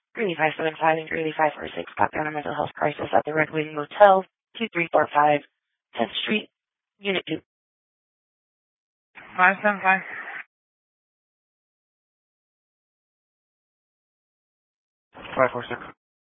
Greeley 575 and Greeley 546 got down a mental health crisis at the Red Wing Motel, 2345 10th Street, Unit 2. 575. 546.